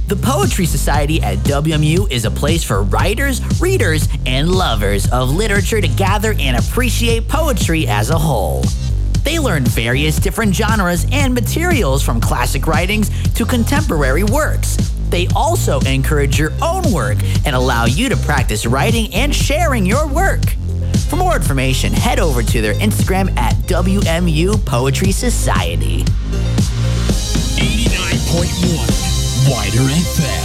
The Poetry Society at WMU is a place for writers, readers, and lovers of literature to gather and appreciate poetry as a whole. They learn various different genres and materials from classic writings to contemporary works. They also encourage your own work and allow you to practice writing and sharing your work. For more information, head over to their Instagram at WMU Poetry Society. 89.1 Wider FM.